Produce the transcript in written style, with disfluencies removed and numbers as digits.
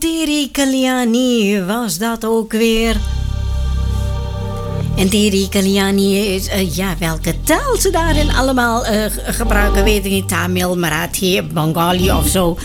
Teri Kalyani was dat ook weer. En Teri Kalyani is, welke taal ze daarin allemaal gebruiken, weet ik niet. Tamil, Marathi, Bengali of zo.